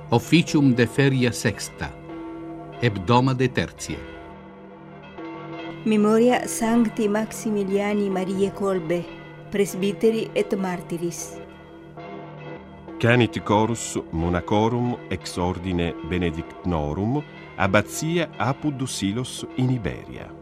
Officium de feria sexta, hebdomade tertie. Memoria Sancti Maximiliani Mariae Kolbe, presbiteri et martyris. Canit chorus monacorum ex ordine benedictnorum, abbazia Apud Silos in Iberia.